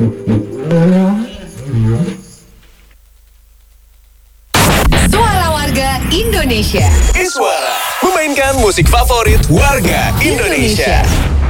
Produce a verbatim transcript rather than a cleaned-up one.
Suara Warga Indonesia. Iswara memainkan musik favorit warga Indonesia.